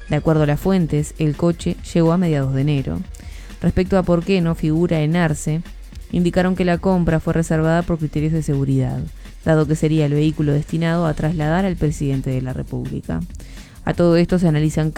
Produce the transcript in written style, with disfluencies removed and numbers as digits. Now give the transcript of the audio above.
De acuerdo a las fuentes, el coche llegó a mediados de enero. Respecto a por qué no figura en ARCE, indicaron que la compra fue reservada por criterios de seguridad, dado que sería el vehículo destinado a trasladar al presidente de la República. A todo esto se analizan